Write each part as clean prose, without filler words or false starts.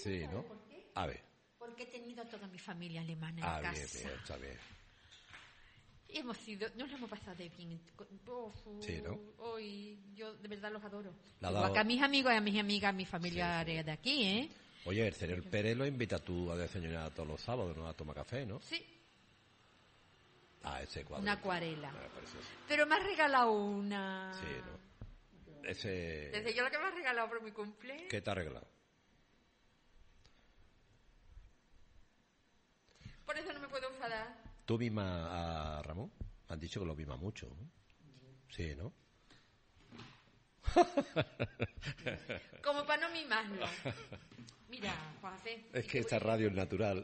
Sí, ¿no? ¿Por qué? A ver. Porque he tenido a toda mi familia alemana en casa. Bien, está bien. Y nos lo hemos pasado de bien. Sí, ¿no? Hoy yo de verdad los adoro. Le ha Igual dado- que a mis amigos y a mis amigas, a mis familiares Sí. de aquí, ¿eh? Oye, el señor Pérez lo invita tú a desayunar todos los sábados, ¿no? A tomar café, ¿no? Sí, Ese cuadro. una acuarela. Precioso. Pero me has regalado una. Sí, ¿no? Ese... Desde yo lo que me has regalado por mi cumple. ¿Qué te ha arreglado? Por eso no me puedo enfadar. ¿Tú mima a Ramón? Me han dicho que lo mima mucho, ¿no? Sí, ¿no? Como para no mimarlo. Mira, Juan José. Es que esta radio es natural.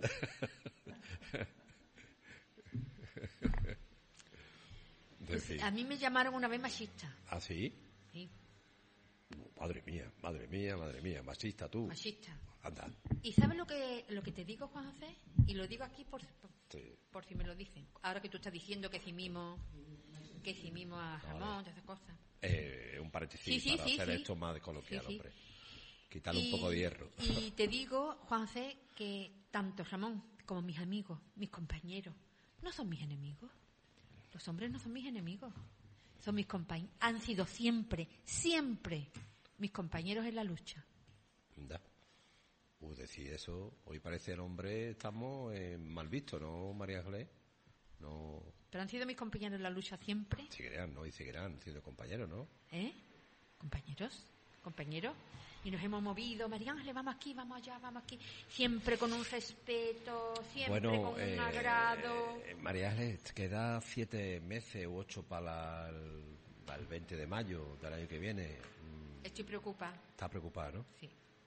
En fin. A mí me llamaron una vez machista. ¿Ah, sí? Sí, Madre mía, machista tú. machista. Anda. ¿Y sabes lo que te digo, Juan José? Y lo digo aquí por si me lo dicen. Ahora que tú estás diciendo que cimimos a jamón, todas esas cosas. Un paréntesis para hacer esto más coloquial, hombre. Quitarle un poco de hierro. Y te digo, Juan José, que tanto Ramón como mis amigos, mis compañeros, no son mis enemigos. Los hombres no son mis enemigos. Son mis compañeros. Han sido siempre mis compañeros en la lucha. Anda. Decir eso, hoy parece el hombre, estamos mal visto, ¿no, María Ángeles? No. Pero han sido mis compañeros en la lucha siempre. Seguirán, ¿no? Y seguirán siendo compañeros, ¿no? Compañeros. Y nos hemos movido, María Ángeles, vamos aquí, vamos allá, vamos aquí. Siempre con un respeto, siempre con un agrado. María Ángeles, queda 7 meses u 8 para el 20 de mayo del año que viene. Estoy preocupada. ¿Estás preocupada, no? Sí.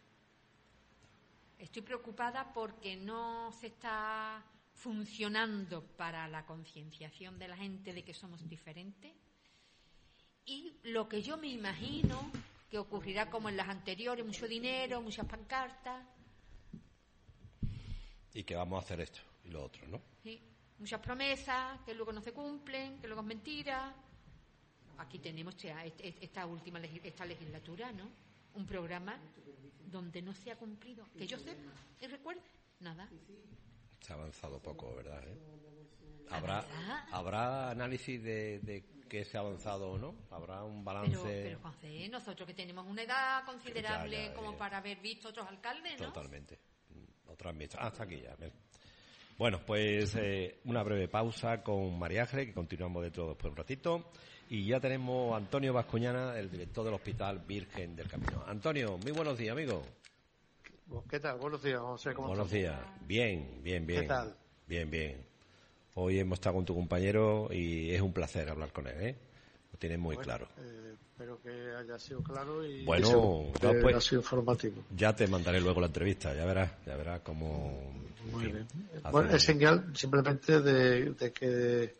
Estoy preocupada porque no se está funcionando para la concienciación de la gente de que somos diferentes. Y lo que yo me imagino que ocurrirá como en las anteriores, mucho dinero, muchas pancartas. Y que vamos a hacer esto y lo otro, ¿no? Sí, muchas promesas que luego no se cumplen, que luego es mentira. Aquí tenemos esta legislatura, ¿no? Un programa donde no se ha cumplido, que yo sepa y recuerde, nada. Se ha avanzado poco, ¿verdad? ¿Habrá análisis de qué se ha avanzado o no? ¿Habrá un balance? Pero Juanfe, nosotros que tenemos una edad considerable como para haber visto otros alcaldes, ¿no? Totalmente. Otras vistas. Hasta aquí ya. Bueno, pues una breve pausa con María Ángeles, que continuamos dentro después de un ratito. Y ya tenemos a Antonio Vascuñana, el director del Hospital Virgen del Camino. Antonio, muy buenos días, amigo. ¿Qué tal? Buenos días, José. ¿Cómo estás? Buenos días. Bien. ¿Qué tal? Bien. Hoy hemos estado con tu compañero y es un placer hablar con él, ¿eh? Lo tienes muy claro. Espero que haya sido claro y bueno, ha sido informativo. Ya te mandaré luego la entrevista, ya verás cómo... Muy bien. Bueno, es señal simplemente de que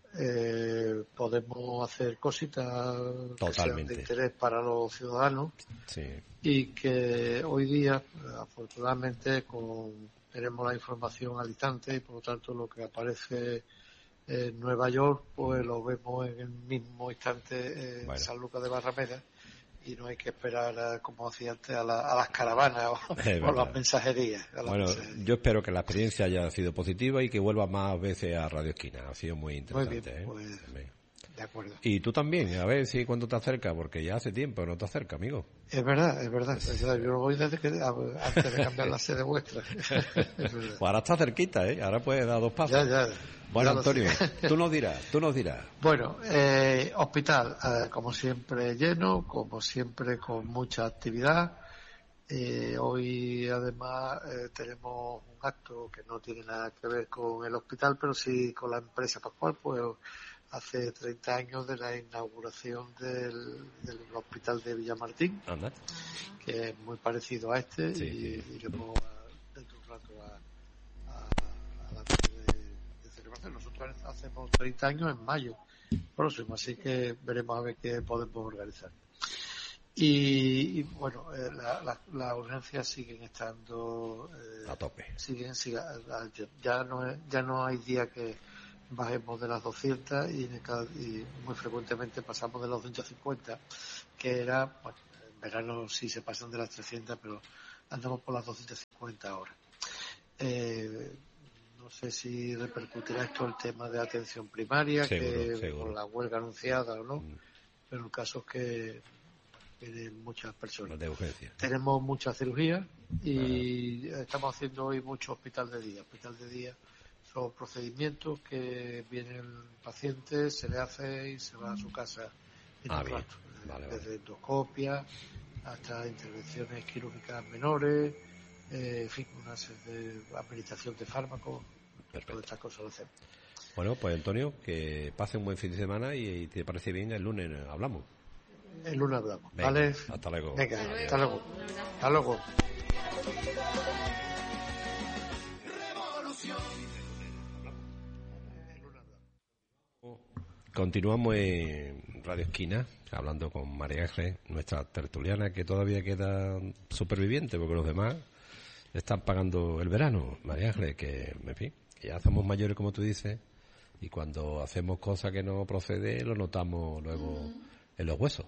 podemos hacer cositas que sean de interés para los ciudadanos. Sí. Y que hoy día, afortunadamente, tenemos la información al instante y por lo tanto lo que aparece en Nueva York pues lo vemos en el mismo instante en San Lucas de Barrameda y no hay que esperar como hacía antes a las caravanas o las mensajerías. Yo espero que la experiencia haya sido positiva y que vuelva más veces a Radio Esquina. Ha sido muy interesante. Muy bien, de acuerdo. Y tú también, a ver si cuando te acercas, porque ya hace tiempo no te acercas, amigo. Es verdad. Yo lo voy desde antes de cambiar la sede vuestra. Pues ahora está cerquita, ahora puedes dar 2 pasos. Ya. Bueno, Antonio, tú nos dirás. Bueno, hospital, como siempre lleno, como siempre con mucha actividad. Hoy además tenemos un acto que no tiene nada que ver con el hospital, pero sí con la empresa Pascual, pues hace 30 años de la inauguración del hospital de Villamartín. Anda. Que es muy parecido a este. Sí, y iremos dentro de un rato a la tarde de celebración. Nosotros hacemos 30 años en mayo próximo, así que veremos a ver qué podemos organizar. Y bueno, las urgencias siguen estando a tope. Ya no hay día que bajemos de las 200 y muy frecuentemente pasamos de los 250, que era, bueno, en verano sí se pasan de las 300, pero andamos por las 250 horas. No sé si repercutirá esto el tema de atención primaria, seguro. con la huelga anunciada o no, pero el caso es que vienen muchas personas. De urgencia. Tenemos muchas cirugías y estamos haciendo hoy mucho hospital de día. Hospital de día son procedimientos que viene el paciente, se le hace y se va a su casa en un rato. Desde endoscopia hasta intervenciones quirúrgicas menores, en fin, una serie de administración de fármacos. Todas estas cosas lo hacemos. Bueno, pues Antonio, que pase un buen fin de semana y te parece bien, el lunes hablamos. El lunes hablamos. Venga, ¿vale? Hasta luego. Venga, hasta luego. Hasta luego. Continuamos en Radio Esquina, hablando con María Ángeles, nuestra tertuliana, que todavía queda superviviente, porque los demás están pagando el verano. María Ángeles, que, en fin, que ya somos mayores, como tú dices, y cuando hacemos cosas que no procede, lo notamos luego en los huesos.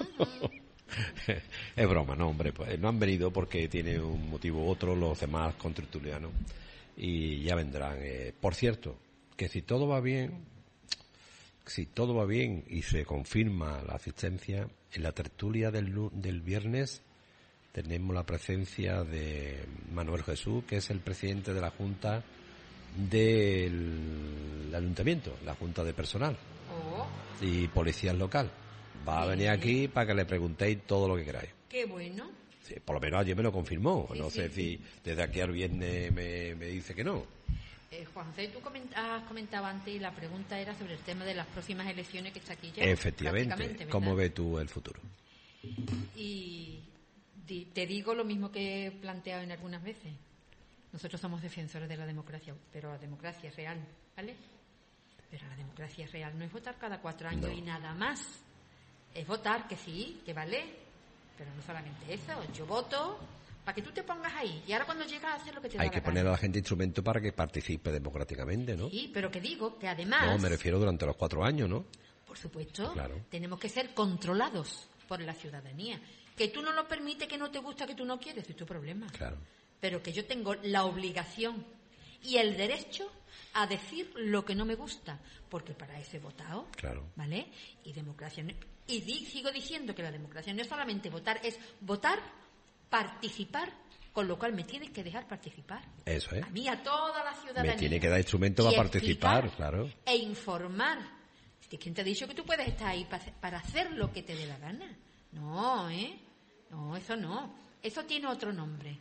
Es broma, no, hombre, pues no han venido porque tiene un motivo u otro los demás contertulianos y ya vendrán. Por cierto, que si todo va bien y se confirma la asistencia, en la tertulia del viernes tenemos la presencia de Manuel Jesús, que es el presidente de la Junta del Ayuntamiento, la Junta de Personal y Policía Local. Va a venir aquí para que le preguntéis todo lo que queráis. Qué bueno. Sí, por lo menos ayer me lo confirmó. No sé si desde aquí al viernes me dice que no. Juan José, tú has comentado antes y la pregunta era sobre el tema de las próximas elecciones que está aquí ya. Efectivamente. ¿Cómo ves tú el futuro? Y te digo lo mismo que he planteado en algunas veces. Nosotros somos defensores de la democracia, pero la democracia es real, ¿vale? Pero la democracia real no es votar cada 4 años y nada más. Es votar que sí, que vale, pero no solamente eso. Yo voto para que tú te pongas ahí y ahora cuando llegas a hacer lo que te da la gana. Hay que poner a la gente instrumento para que participe democráticamente, ¿no? Sí, pero que digo que además... No, me refiero durante los 4 años, ¿no? Por supuesto, claro. Tenemos que ser controlados por la ciudadanía. Que tú no lo permites, que no te gusta, que tú no quieres, es tu problema. Claro. Pero que yo tengo la obligación y el derecho a decir lo que no me gusta, porque para eso he votado, claro. ¿Vale? Y democracia sigo diciendo que la democracia no es solamente votar, es votar, participar, con lo cual me tienes que dejar participar. Eso es. A mí, a toda la ciudadanía. Me tiene que dar instrumento para participar, claro. E informar. ¿Quién te ha dicho que tú puedes estar ahí para hacer lo que te dé la gana? No, No, eso no. Eso tiene otro nombre.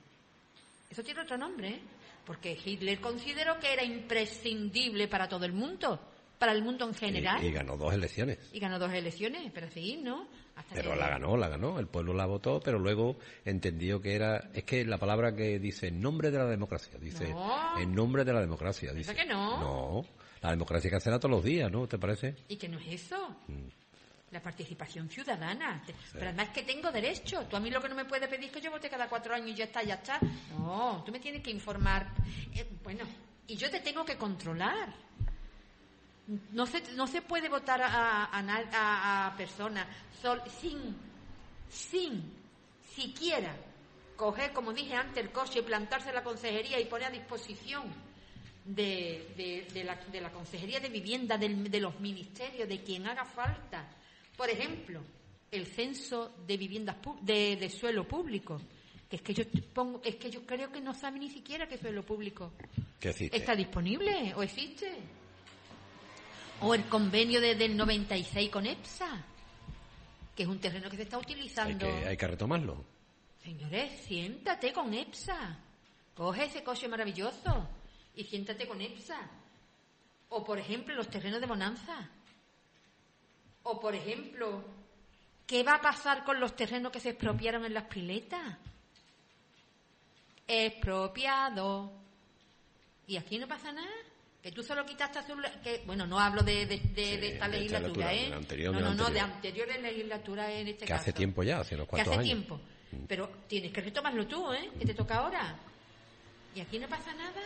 Porque Hitler consideró que era imprescindible para todo el mundo, para el mundo en general. Y ganó 2 elecciones. Pero sí, ¿no? Pero la ganó. El pueblo la votó, pero luego entendió que era... Es que la palabra que dice en nombre de la democracia, dice en nombre de la democracia. Dice que no. No, la democracia hay que hacerla todos los días, ¿no? ¿Te parece? ¿Y que no es eso? La participación ciudadana. Sí. Pero además que tengo derecho. Tú a mí lo que no me puedes pedir es que yo vote cada 4 años y ya está. No, tú me tienes que informar. Y yo te tengo que controlar. No se puede votar a personas sin siquiera coger, como dije antes, el coche y plantarse en la consejería y poner a disposición de la consejería de vivienda, de los ministerios, de quien haga falta. Por ejemplo, el censo de viviendas de suelo público, que es que yo creo que no sabe ni siquiera que suelo público está disponible o existe. O el convenio del 96 con EPSA, que es un terreno que se está utilizando. Hay que retomarlo. Señores, siéntate con EPSA. Coge ese coche maravilloso y siéntate con EPSA. O, por ejemplo, los terrenos de bonanza. O, por ejemplo, ¿qué va a pasar con los terrenos que se expropiaron en las piletas? Expropiado. ¿Y aquí no pasa nada? Que tú solo quitaste azul... Bueno, no hablo de esta legislatura, ¿eh? De anteriores legislaturas en este caso. Que hace tiempo ya, hace unos cuantos años. Tiempo. Pero tienes que retomarlo tú, ¿eh? Que te toca ahora. ¿Y aquí no pasa nada?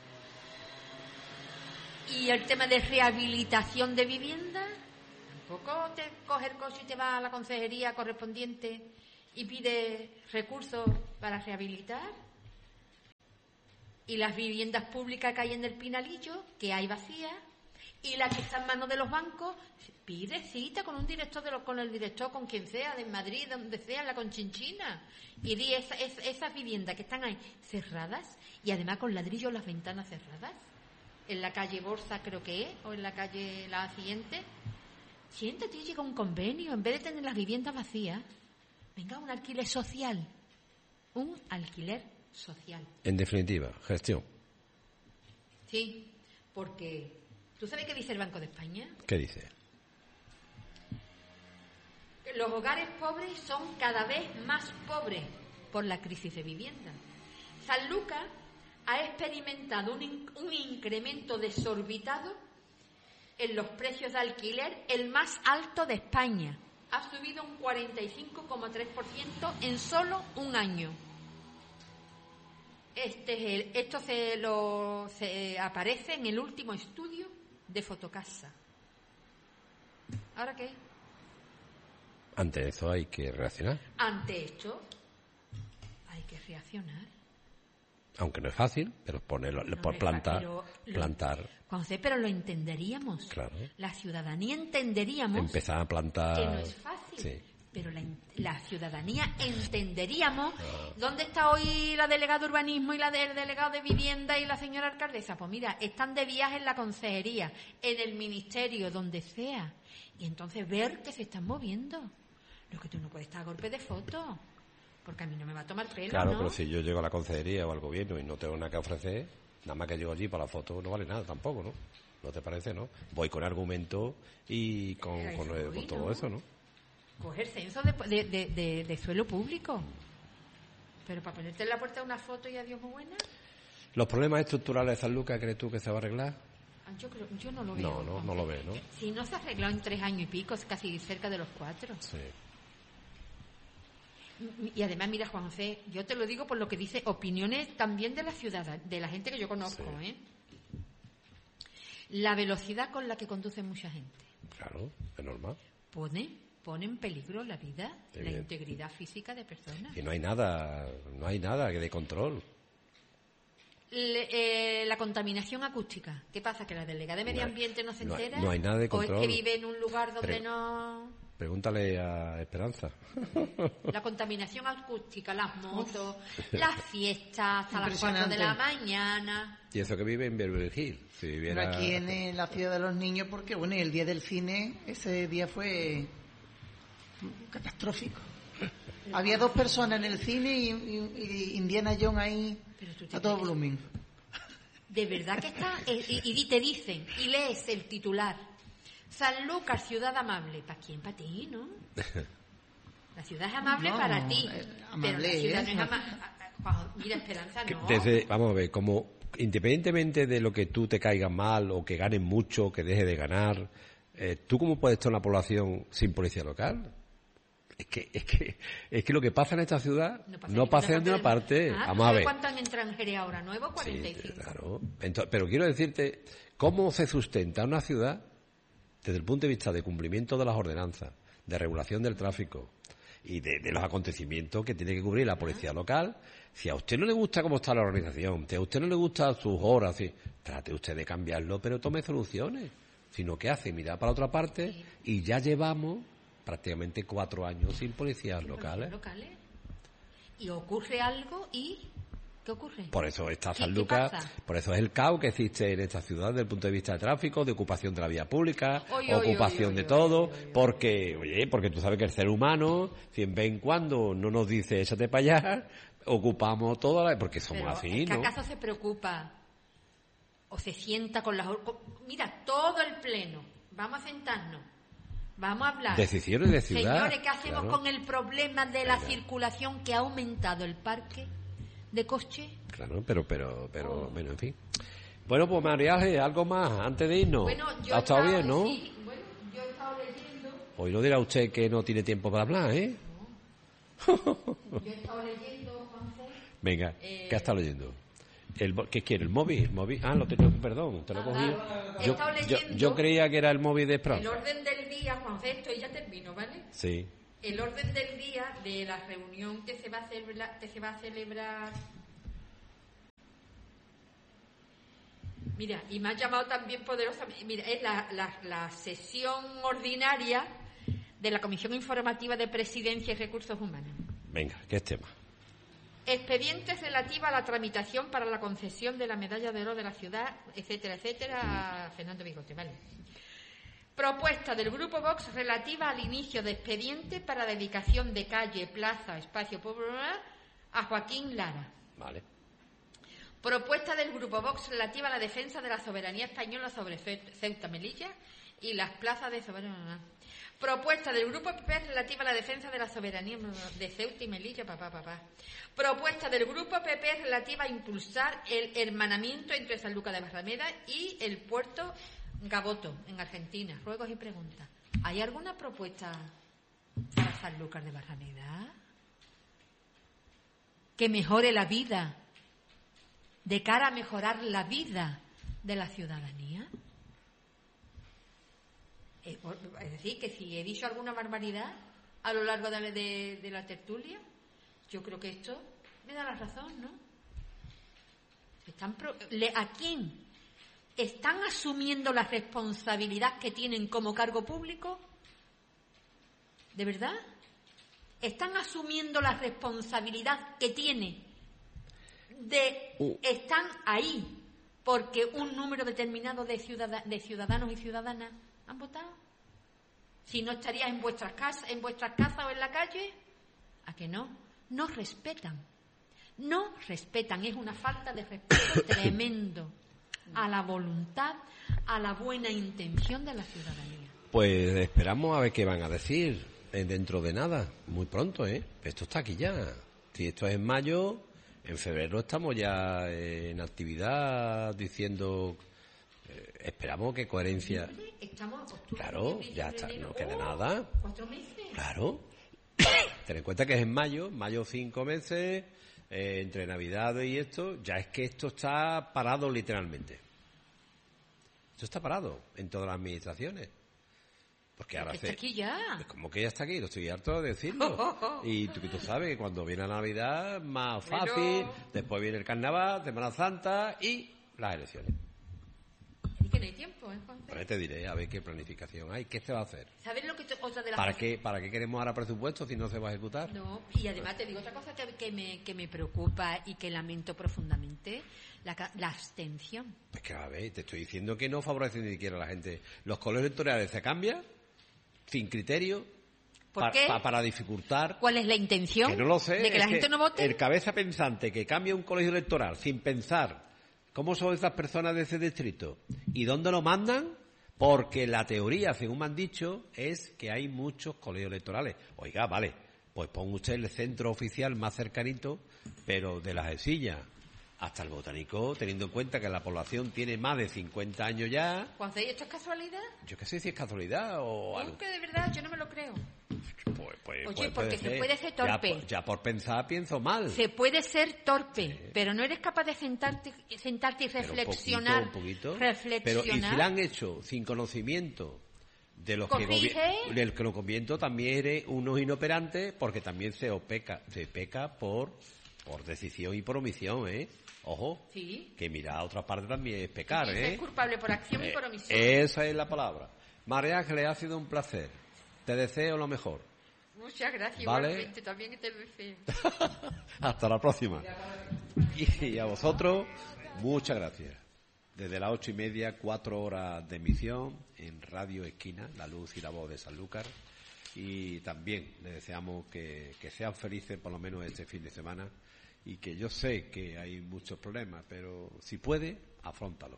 ¿Y el tema de rehabilitación de vivienda? Tampoco te coges el coche y te vas a la consejería correspondiente y pides recursos para rehabilitar. Y las viviendas públicas que hay en el Pinalillo, que hay vacías, y las que están en manos de los bancos, pide cita con un director, con el director, con quien sea, de Madrid, donde sea, en la Conchinchina, y di esas viviendas que están ahí cerradas, y además con ladrillos las ventanas cerradas, en la calle Borsa creo que es, o en la calle la siguiente. Siéntate y llega un convenio, en vez de tener las viviendas vacías, venga un alquiler social, un alquiler social. En definitiva, gestión. Sí, porque ¿tú sabes qué dice el Banco de España? ¿Qué dice? Los hogares pobres son cada vez más pobres por la crisis de vivienda. Sanlúcar ha experimentado un incremento desorbitado en los precios de alquiler, el más alto de España. Ha subido un 45,3% en solo un año. Esto se aparece en el último estudio de Fotocasa. ¿Ahora qué? Ante eso hay que reaccionar. Ante esto hay que reaccionar. Aunque no es fácil, pero ponerlo, No por es plantar, fácil, plantar. José, pero lo entenderíamos. Claro. La ciudadanía entenderíamos Empezar a plantar. que no es fácil. Sí. Pero la ciudadanía entenderíamos. ¿Dónde está hoy la delegada de urbanismo y la del delegado de vivienda y la señora alcaldesa? Pues mira, están de viaje en la consejería, en el ministerio, donde sea. Y entonces ver que se están moviendo. Lo que tú no puedes estar a golpe de foto, porque a mí no me va a tomar pelo, Claro, ¿no? pero si yo llego a la consejería o al gobierno y no tengo nada que ofrecer, nada más que llego allí para la foto no vale nada tampoco, ¿no? ¿No te parece, no? Voy con argumento y con todo eso, ¿no? Coger censo de suelo público. Pero para ponerte en la puerta una foto y adiós muy buena. ¿Los problemas estructurales de Sanlúcar crees tú que se va a arreglar? Yo no lo veo. No lo veo, ¿no? Si no se ha arreglado en 3 años y pico, es casi cerca de los 4. Sí. Y además, mira, Juan José, yo te lo digo por lo que dice opiniones también de la ciudad, de la gente que yo conozco, Sí. La velocidad con la que conduce mucha gente Claro, es normal. pone en peligro la vida, la Evidente. integridad física de personas. Y no hay nada que de control. La contaminación acústica. ¿Qué pasa? ¿Que la delegada de Medio Ambiente no se entera? No hay nada de control. ¿O es que vive en un lugar donde Pero- no...? Pregúntale a Esperanza. La contaminación acústica, las motos, las fiestas hasta las 4 de la Impresionante. mañana. Y eso que vive en Beverly Hills. Si Pero viviera... aquí en la ciudad de los niños, porque bueno, y el día del cine, ese día fue catastrófico. Había 2 personas en el cine y Indiana Jones ahí Pero tú te a todo crees. volumen. De verdad que está... Y te dicen, y lees el titular. Sanlúcar, ciudad amable. ¿Para quién? Para ti, ¿no? La ciudad es amable No, para ti. Pero la amable ciudad es, no es ¿no? amable. Mira, Esperanza, no. Vamos a ver, como independientemente de lo que tú te caigas mal o que ganes mucho o que dejes de ganar, ¿tú cómo puedes estar en la población sin policía local? Es que lo que pasa en esta ciudad no pasa en ninguna parte. Vamos a ver. ¿Cuántos han extranjería ahora? ¿Nuevo? 45. Sí, claro. Pero quiero decirte, ¿cómo se sustenta una ciudad desde el punto de vista de cumplimiento de las ordenanzas, de regulación del tráfico y de los acontecimientos que tiene que cubrir la policía local? Si a usted no le gusta cómo está la organización, si a usted no le gustan sus horas, trate usted de cambiarlo, pero tome soluciones. Sino que hace, mira para otra parte y ya llevamos prácticamente 4 años sin policías locales. Y ocurre algo y... ¿Qué ocurre? Por eso está ¿Qué Sanlúcar, pasa? por eso es el caos que existe en esta ciudad desde el punto de vista de tráfico, de ocupación de la vía pública, ocupación de todo, porque tú sabes que el ser humano, si en vez en cuando no nos dice échate para allá, ocupamos toda porque somos Pero, así, ¿es que ¿no? acaso se preocupa o se sienta con las... Mira, todo el pleno, vamos a sentarnos, vamos a hablar. Decisiones de ciudad. Señores, ¿qué hacemos claro. con el problema de la circulación que ha aumentado el parque de coche? Claro, pero, bueno, en fin. Bueno, pues Mariaje, algo más antes de irnos. Bueno, yo ha estado bien, ¿no? Sí, bueno, yo he estado leyendo... Hoy no dirá usted que no tiene tiempo para hablar, ¿eh? Yo he estado leyendo, Juanjo. Venga, ¿qué ha estado leyendo? ¿Qué quiere? ¿El móvil? ¿El móvil? Ah, perdón, te lo he cogido. He estado leyendo Yo creía que era el móvil de el Esperanza. orden del día, Juanjo, esto y ya termino, ¿vale? Sí. el orden del día de la reunión que se va a celebrar. Mira, y me ha llamado también poderosamente. Mira, es la sesión ordinaria de la Comisión Informativa de Presidencia y Recursos Humanos. Venga, ¿qué es tema? Expedientes relativa a la tramitación para la concesión de la medalla de oro de la ciudad, etcétera, etcétera, a Fernando Bigote, ¿vale? Propuesta del Grupo Vox relativa al inicio de expediente para dedicación de calle, plaza, espacio popular a Joaquín Lara. Vale. Propuesta del Grupo Vox relativa a la defensa de la soberanía española sobre Ceuta, Melilla y las plazas de soberanía. Propuesta del Grupo PP relativa a la defensa de la soberanía de Ceuta y Melilla, Propuesta del Grupo PP relativa a impulsar el hermanamiento entre Sanlúcar de Barrameda y el puerto Gaboto, en Argentina. Ruegos y preguntas. ¿Hay alguna propuesta para Sanlúcar de Barrameda que mejore la vida, de cara a mejorar la vida de la ciudadanía? Es decir, que si he dicho alguna barbaridad a lo largo de la tertulia, yo creo que esto me da la razón, ¿no? ¿A quién están asumiendo la responsabilidad que tienen como cargo público? ¿De verdad? ¿Están asumiendo la responsabilidad que tienen están ahí porque un número determinado de ciudadanos y ciudadanas han votado? Si no, estarías en vuestras casas o en la calle. ¿A que no? No respetan. Es una falta de respeto tremendo a la voluntad, a la buena intención de la ciudadanía. Pues esperamos a ver qué van a decir dentro de nada, muy pronto, ¿eh? Esto está aquí ya. Si esto es en mayo, en febrero estamos ya en actividad diciendo... esperamos que coherencia... Estamos octubre, claro, ya está, no queda nada. 4 meses. Claro. Ten en cuenta que es en mayo 5 meses, entre Navidad y esto, ya es que esto está parado literalmente. Esto está parado en todas las administraciones. Porque ahora está aquí ya. Pues como que ya está aquí, lo estoy harto de decirlo. Y tú sabes que cuando viene la Navidad, más fácil, después viene el Carnaval, Semana Santa y las elecciones. Y que no hay tiempo, ¿eh, Juan? Ahora te diré a ver qué planificación hay, qué se va a hacer. ¿Sabes lo que otra de las ¿Para cosas? qué queremos ahora presupuesto si no se va a ejecutar? No, y además te digo otra cosa que me preocupa y que lamento profundamente, la abstención. Pues que a ver, te estoy diciendo que no favorece ni siquiera a la gente. Los colegios electorales se cambian sin criterio. ¿Por qué? Para dificultar. ¿Cuál es la intención? Que no lo sé. ¿De que la gente no vote? El cabeza pensante que cambia un colegio electoral sin pensar cómo son esas personas de ese distrito y dónde lo mandan, porque la teoría, según me han dicho, es que hay muchos colegios electorales. Oiga, vale, pues ponga usted el centro oficial más cercanito, pero de las Algeciras hasta el Botánico, teniendo en cuenta que la población tiene más de 50 años ya. ¿Cuándo esto es casualidad? Yo qué sé si es casualidad o algo. Que de verdad yo no me lo creo. Oye, porque puede se puede ser torpe. Ya por pensar pienso mal. Se puede ser torpe, pero no eres capaz de sentarte y reflexionar. Un poquito. Reflexionar. Pero y si la han hecho sin conocimiento de los del que lo conviento, también eres unos inoperantes, porque también se peca por decisión y por omisión, ¿eh? Ojo, sí. Que mirar a otras partes también es pecar, ¿eh? Es culpable por acción y por omisión. Esa es la palabra. María Ángeles, ha sido un placer. Te deseo lo mejor. Muchas gracias, ¿vale? igualmente, también te deseo. Hasta la próxima. Y a vosotros, muchas gracias. Desde las 8:30, 4 horas de emisión en Radio Esquina, la luz y la voz de Sanlúcar. Y también les deseamos que sean felices por lo menos este fin de semana, y que yo sé que hay muchos problemas, pero si puede, afróntalo.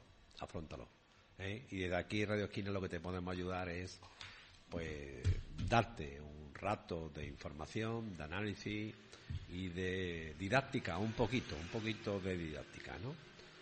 Y desde aquí Radio Esquina lo que te podemos ayudar es pues darte un rato de información, de análisis y de didáctica, un poquito de didáctica, ¿no?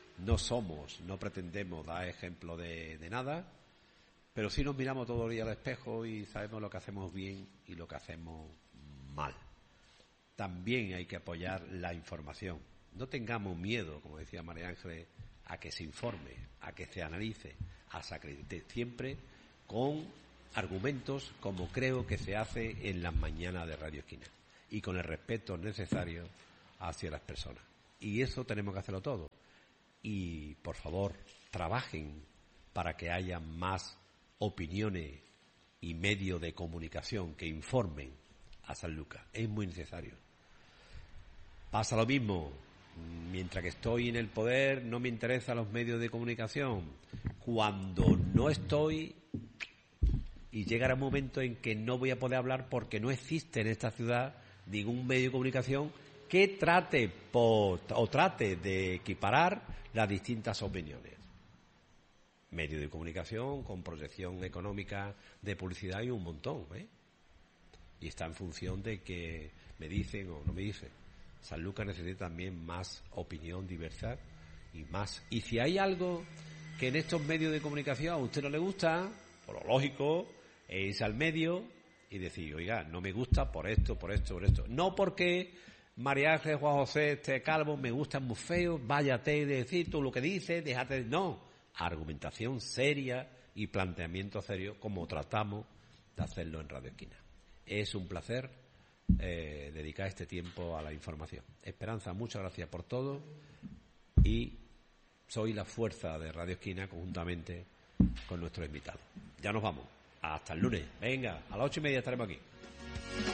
No pretendemos dar ejemplo de nada, pero sí nos miramos todo el día al espejo y sabemos lo que hacemos bien y lo que hacemos mal. También hay que apoyar la información. No tengamos miedo, como decía María Ángeles, a que se informe, a que se analice, a se acredite, siempre con argumentos como creo que se hace en las mañanas de Radio Esquina y con el respeto necesario hacia las personas. Y eso tenemos que hacerlo todo. Y, por favor, trabajen para que haya más opiniones y medios de comunicación que informen a Sanlúcar. Es muy necesario. Pasa lo mismo. Mientras que estoy en el poder, no me interesan los medios de comunicación. Cuando no estoy, y llegará un momento en que no voy a poder hablar porque no existe en esta ciudad ningún medio de comunicación que trate de equiparar las distintas opiniones. Medio de comunicación con proyección económica de publicidad hay un montón, ¿eh? Y está en función de que me dicen o no me dicen. Sanlúcar necesita también más opinión diversa y más. Y si hay algo que en estos medios de comunicación a usted no le gusta, por lo lógico, es al medio y decir, oiga, no me gusta por esto, por esto, por esto. No porque María Ángeles, Juan José, este calvo, me gustan muy feos, váyate de decir tú lo que dices, déjate de... No, argumentación seria y planteamiento serio como tratamos de hacerlo en Radio Esquina. Es un placer dedicar este tiempo a la información. Esperanza, muchas gracias por todo y soy la fuerza de Radio Esquina conjuntamente con nuestros invitados. Ya nos vamos. Hasta el lunes. Venga, a las 8:30 estaremos aquí.